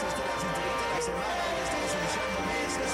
esto la cinturita de la semana. Hoy estamos iniciando mes